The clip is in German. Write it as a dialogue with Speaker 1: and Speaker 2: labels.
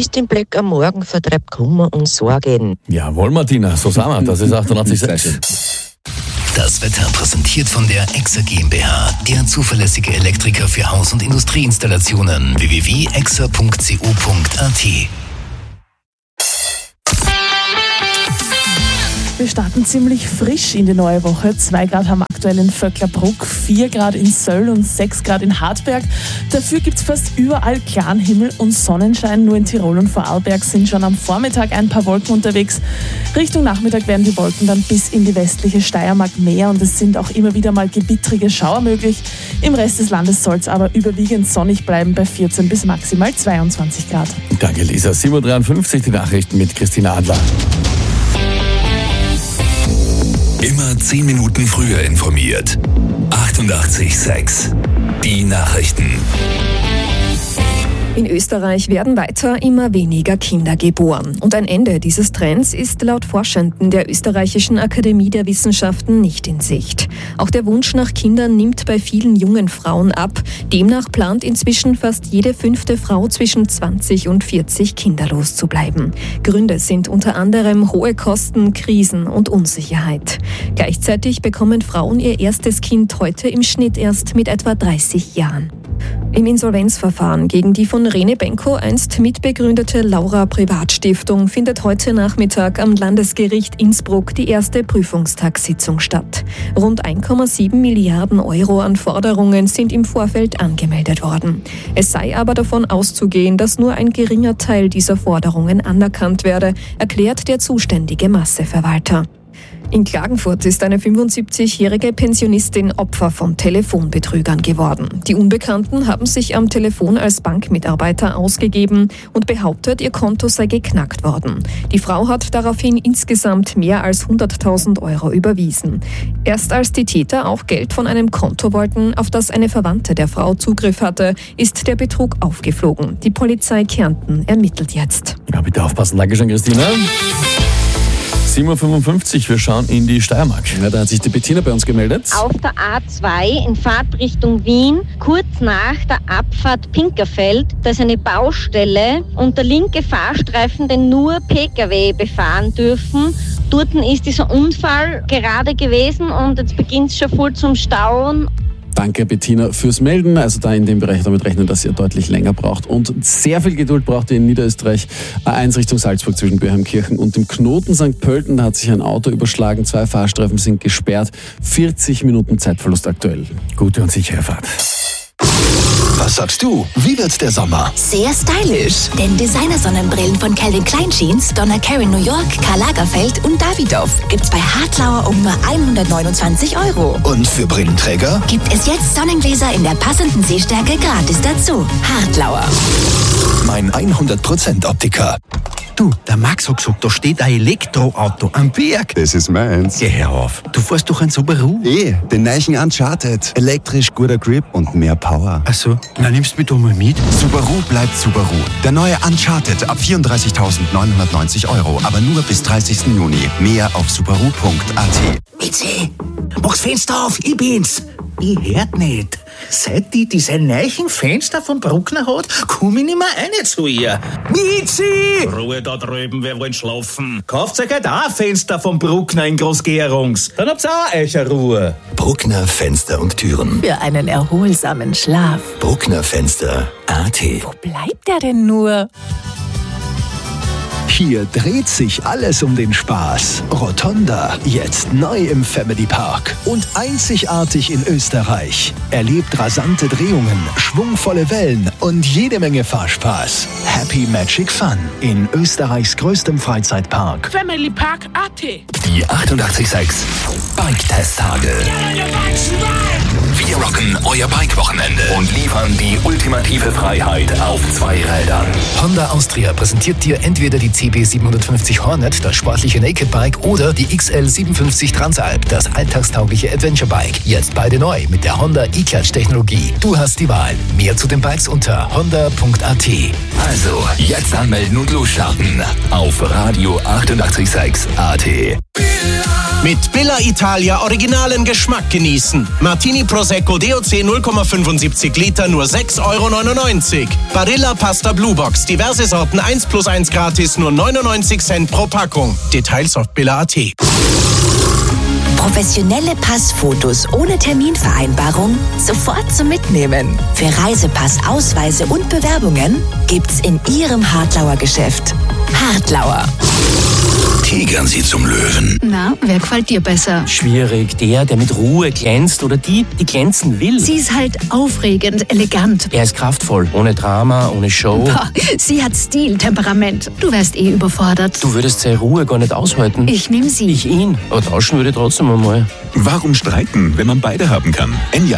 Speaker 1: Mist im Blick am Morgen vertreibt Kummer und Sorgen.
Speaker 2: Jawohl, Martina, so sagen wir. Das ist 88,6.
Speaker 3: Das Wetter präsentiert von der EXA GmbH, der zuverlässige Elektriker für Haus- und Industrieinstallationen. www.exa.co.at.
Speaker 4: Wir starten ziemlich frisch in die neue Woche. 2 Grad haben wir aktuell in Vöcklerbruck, 4 Grad in Söll und 6 Grad in Hartberg. Dafür gibt es fast überall klaren Himmel und Sonnenschein. Nur in Tirol und Vorarlberg sind schon am Vormittag ein paar Wolken unterwegs. Richtung Nachmittag werden die Wolken dann bis in die westliche Steiermark mehr und es sind auch immer wieder mal gewittrige Schauer möglich. Im Rest des Landes soll es aber überwiegend sonnig bleiben bei 14 bis maximal 22 Grad.
Speaker 2: Danke, Lisa. 7.53 Uhr, die Nachrichten mit Christina Adler.
Speaker 3: Immer 10 Minuten früher informiert. 88,6. Die Nachrichten.
Speaker 5: In Österreich werden weiter immer weniger Kinder geboren. Und ein Ende dieses Trends ist laut Forschenden der Österreichischen Akademie der Wissenschaften nicht in Sicht. Auch der Wunsch nach Kindern nimmt bei vielen jungen Frauen ab. Demnach plant inzwischen fast jede 5. Frau zwischen 20 und 40 kinderlos zu bleiben. Gründe sind unter anderem hohe Kosten, Krisen und Unsicherheit. Gleichzeitig bekommen Frauen ihr erstes Kind heute im Schnitt erst mit etwa 30 Jahren. Im Insolvenzverfahren gegen die von Rene Benko einst mitbegründete Laura Privatstiftung findet heute Nachmittag am Landesgericht Innsbruck die erste Prüfungstagssitzung statt. Rund 1,7 Milliarden Euro an Forderungen sind im Vorfeld angemeldet worden. Es sei aber davon auszugehen, dass nur ein geringer Teil dieser Forderungen anerkannt werde, erklärt der zuständige Masseverwalter. In Klagenfurt ist eine 75-jährige Pensionistin Opfer von Telefonbetrügern geworden. Die Unbekannten haben sich am Telefon als Bankmitarbeiter ausgegeben und behauptet, ihr Konto sei geknackt worden. Die Frau hat daraufhin insgesamt mehr als 100.000 Euro überwiesen. Erst als die Täter auch Geld von einem Konto wollten, auf das eine Verwandte der Frau Zugriff hatte, ist der Betrug aufgeflogen. Die Polizei Kärnten ermittelt jetzt.
Speaker 2: Ja, bitte aufpassen. Dankeschön, Christina. 7.55 Uhr, wir schauen in die Steiermark. Ja, da hat sich die Bettina bei uns gemeldet.
Speaker 6: Auf der A2 in Fahrtrichtung Wien, kurz nach der Abfahrt Pinkerfeld, da ist eine Baustelle und der linke Fahrstreifen, den nur Pkw befahren dürfen. Dort ist dieser Unfall gerade gewesen und jetzt beginnt es schon voll zum Stauen.
Speaker 7: Danke, Bettina, fürs Melden. Also da in dem Bereich damit rechnen, dass ihr deutlich länger braucht. Und sehr viel Geduld braucht ihr in Niederösterreich. A1 Richtung Salzburg zwischen Böheimkirchen und dem Knoten St. Pölten. Da hat sich ein Auto überschlagen. 2 Fahrstreifen sind gesperrt. 40 Minuten Zeitverlust aktuell.
Speaker 2: Gute und sichere Fahrt.
Speaker 3: Was sagst du? Wie wird der Sommer?
Speaker 8: Sehr stylisch, denn Designer-Sonnenbrillen von Calvin Klein Jeans, Donna Karan New York, Karl Lagerfeld und Davidoff gibt's bei Hartlauer um nur 129 €.
Speaker 3: Und für Brillenträger?
Speaker 8: Gibt es jetzt Sonnengläser in der passenden Sehstärke gratis dazu. Hartlauer.
Speaker 3: Mein 100% Optiker.
Speaker 9: Du, der Max hat gesagt, da steht ein Elektroauto am Berg.
Speaker 10: Das ist meins.
Speaker 9: Geh her auf. Du fährst doch ein Subaru.
Speaker 10: Den neuen Uncharted. Elektrisch, guter Grip und mehr Power.
Speaker 9: Ach so, na nimmst du mich doch mal mit.
Speaker 10: Subaru bleibt Subaru. Der neue Uncharted ab 34.990 €, aber nur bis 30. Juni. Mehr auf subaru.at.
Speaker 9: Mizi, mach's Fenster auf, ich bin's. Ich hört nicht. Seit die diese neuen Fenster von Bruckner hat, komm ich nicht mehr rein zu ihr. Mizi!
Speaker 11: Ruhe da drüben, wir wollen schlafen. Kauft euch halt auch ein Fenster von Bruckner in Groß-Gerungs. Dann habt's auch euch Ruhe.
Speaker 3: Bruckner Fenster und Türen.
Speaker 4: Für einen erholsamen Schlaf.
Speaker 3: Bruckner Fenster AT.
Speaker 4: Wo bleibt er denn nur?
Speaker 12: Hier dreht sich alles um den Spaß. Rotonda, jetzt neu im Family Park. Und einzigartig in Österreich. Erlebt rasante Drehungen, schwungvolle Wellen und jede Menge Fahrspaß. Happy Magic Fun in Österreichs größtem Freizeitpark.
Speaker 13: Family Park AT.
Speaker 3: Die 88,6 Bike-Test-Tage. Wir rocken euer Bike-Wochenende und liefern die ultimative Freiheit auf 2 Rädern. Honda Austria präsentiert dir entweder die CB 750 Hornet, das sportliche Naked Bike, oder die XL 57 Transalp, das alltagstaugliche Adventure Bike. Jetzt beide neu mit der Honda E-Clutch-Technologie. Du hast die Wahl. Mehr zu den Bikes unter honda.at. Also, jetzt anmelden und losstarten auf Radio 88,6 AT.
Speaker 13: Mit Billa Italia originalen Geschmack genießen. Martini Prosecco DOC 0,75 Liter nur 6,99 €. Barilla Pasta Blue Box, diverse Sorten 1+1 gratis, nur 99 Cent pro Packung. Details auf billa.at.
Speaker 8: Professionelle Passfotos ohne Terminvereinbarung sofort zum Mitnehmen. Für Reisepass, Ausweise und Bewerbungen gibt's in Ihrem Hartlauer Geschäft. Hartlauer.
Speaker 14: Tigern Sie zum Löwen.
Speaker 15: Na, wer gefällt dir besser?
Speaker 16: Schwierig. Der mit Ruhe glänzt oder die glänzen will.
Speaker 15: Sie ist halt aufregend, elegant.
Speaker 16: Er ist kraftvoll, ohne Drama, ohne Show.
Speaker 15: Boah, sie hat Stil, Temperament. Du wärst eh überfordert.
Speaker 16: Du würdest seine Ruhe gar nicht aushalten.
Speaker 15: Ich nehm sie.
Speaker 16: Ich ihn. Aber tauschen würde trotzdem einmal.
Speaker 14: Warum streiten, wenn man beide haben kann? Enya.